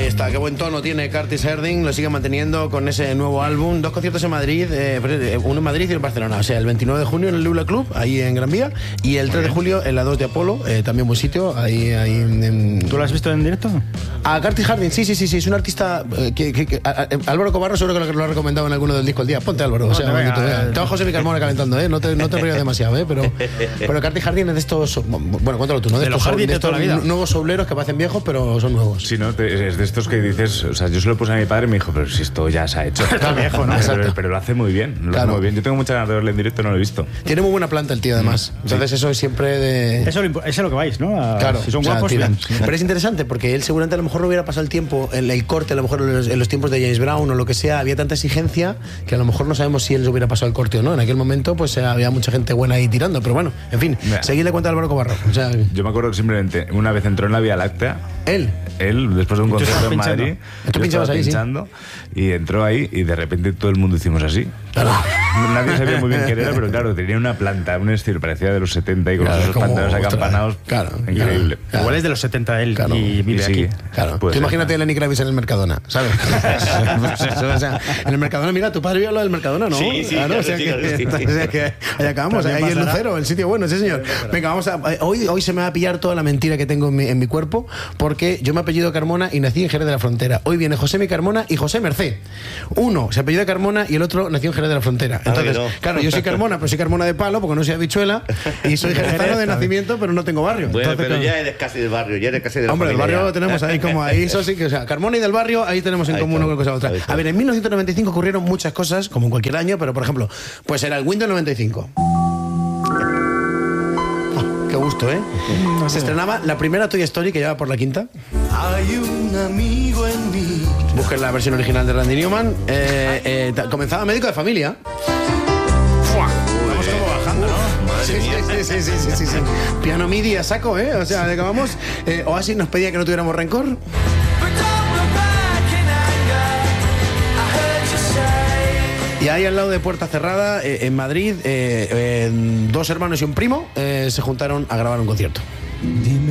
está, qué buen tono tiene Curtis Harding, lo sigue manteniendo con ese nuevo álbum. 2 conciertos en Madrid, uno en Madrid y en Barcelona. O sea, el 29 de junio en el Lula Club, ahí en Gran Vía, y el 3 de julio en la 2 de Apolo, también buen sitio, ahí ¿Tú lo has visto en directo? A Curtis Harding, sí, es un artista Álvaro Cobarro seguro que lo ha recomendado en alguno del disco el día. Ponte Álvaro, o sea, estaba José Carmona calentando, no te rías demasiado, pero Curtis Harding es de estos, bueno, cuéntalo tú, ¿no? De los Harding de toda la vida. Nuevos sobleros que parecen viejos, pero son nuevos. Sí, ¿no? Es de estos que dices, o sea, yo se lo puse a mi padre y me dijo, pero si esto ya se ha hecho. Está viejo, ¿no? Pero lo hace muy bien, hace muy bien. Yo tengo muchas ganas de verle en directo, no lo he visto. Tiene muy buena planta el tío, además. Entonces eso es siempre de... Eso es lo que vais, ¿no? Claro. Si son guapos, bien. Pero es interesante porque él seguramente a lo mejor no hubiera pasado el tiempo, el corte, a lo mejor en los tiempos de James Brown o lo que sea, había tanta exigencia que a lo mejor no sabemos si él se hubiera pasado el corte o no. En aquel momento pues había mucha gente buena ahí tirando, pero bueno, en fin, seguidle cuenta a Álvaro Cobarro. O sea, yo me acuerdo simplemente, una vez entró en la Vía Láctea. Él, después de un concierto en Madrid, tú pinchabas ahí, pinchando, y entró ahí y de repente todo el mundo hicimos así. Claro. Nadie sabía muy bien qué era, pero claro, tenía una planta, un estilo, parecía de los 70 y con esos pantalones acampanados. Claro, increíble. Claro. Igual es de los 70 él y vive aquí. Claro. Tú imagínate a Lenny Kravitz en el Mercadona, ¿sabes? O sea, en el Mercadona, mira, tu padre vio lo del Mercadona, ¿no? Sí, claro, o sea que ahí acabamos, ahí en Lucero, el sitio bueno, sí señor. Venga, vamos a... Hoy se me va a pillar toda la mentira que tengo en mi cuerpo, porque yo me apellido Carmona y nací en Jerez de la Frontera. Hoy viene José Mi Carmona y José Merced. Uno se apellida Carmona y el otro nació en Jerez de la Frontera. Entonces, claro, yo soy Carmona, pero soy Carmona de palo, porque no soy habichuela, y soy jerezano de nacimiento, pero no tengo barrio. Bueno, entonces, pero ya eres casi del barrio, ya eres casi del barrio. Hombre, el barrio lo tenemos ahí como ahí, eso sí que, o sea, Carmona y del barrio, ahí tenemos en común una cosa u otra. A ver, en 1995 ocurrieron muchas cosas, como en cualquier año, pero por ejemplo, pues era el Windows 95. Qué gusto, ¿eh? Se estrenaba la primera Toy Story que lleva por la quinta. Hay un amigo en mí. Busquen la versión original de Randy Newman. Comenzaba Médico de Familia. Vamos como bajando, ¿no? Sí. Piano MIDI a saco, ¿eh? O sea, acabamos. Oasis nos pedía que no tuviéramos rencor. Y ahí al lado de Puerta Cerrada, en Madrid, 2 hermanos y un primo se juntaron a grabar un concierto.